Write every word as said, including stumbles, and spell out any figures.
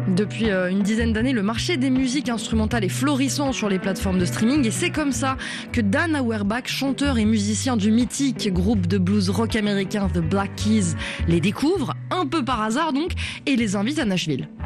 Depuis euh, une dizaine d'années, le marché des musiques instrumentales est florissant sur les plateformes de streaming et c'est comme ça que Dan Auerbach, chanteur et musicien du mythique groupe de blues rock américain The Black Keys, les découvre, un peu par hasard donc, et les invite à Nashville.